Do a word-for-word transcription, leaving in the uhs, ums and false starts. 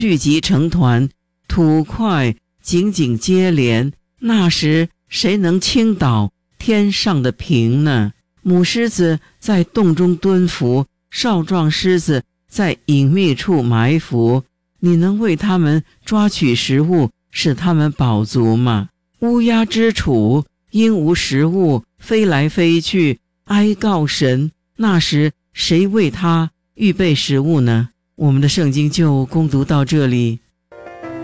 聚集成团，土块紧紧接连。那时谁能倾倒天上的平呢？母狮子在洞中蹲伏，少壮狮子在隐秘处埋伏。你能为他们抓取食物，使他们饱足吗？乌鸦之楚，因无食物，飞来飞去，哀告神。那时谁为他预备食物呢？我们的圣经就攻读到这里。